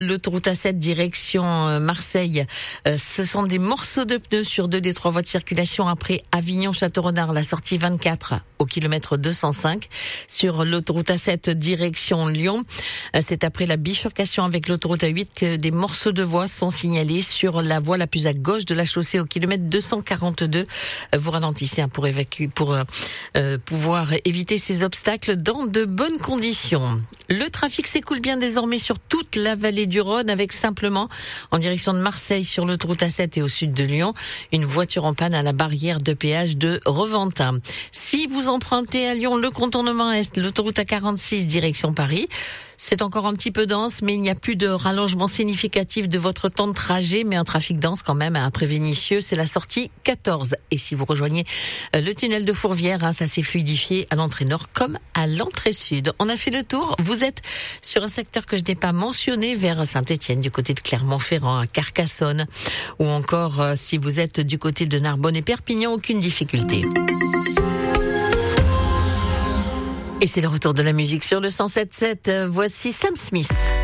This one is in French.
L'autoroute A7 direction Marseille, ce sont des morceaux de pneus sur 2 des 3 voies de circulation après Avignon-Château-Renard, la sortie 24 au kilomètre 205. Sur l'autoroute A7 direction Lyon, c'est après la bifurcation avec l'autoroute A8 que des morceaux de voies sont signalés sur la voie la plus à gauche de la chaussée au kilomètre 242. Vous ralentissez pour pouvoir éviter ces obstacles dans de bonnes conditions. Le trafic s'écoule bien désormais sur toute la vallée du Rhône avec simplement en direction de Marseille sur l'autoroute A7 et au sud de Lyon, une voiture en panne à la barrière de péage de Reventin. Si vous empruntez à Lyon le contournement Est, l'autoroute A46 direction Paris, c'est encore un petit peu dense, mais il n'y a plus de rallongement significatif de votre temps de trajet, mais un trafic dense quand même à Prévénissieux, c'est la sortie 14. Et si vous rejoignez le tunnel de Fourvière, ça s'est fluidifié à l'entrée nord comme à l'entrée sud. On a fait le tour, vous êtes sur un secteur que je n'ai pas mentionné, vers Saint-Étienne, du côté de Clermont-Ferrand, à Carcassonne, ou encore si vous êtes du côté de Narbonne et Perpignan, aucune difficulté. Et c'est le retour de la musique sur le 107.7. Voici Sam Smith.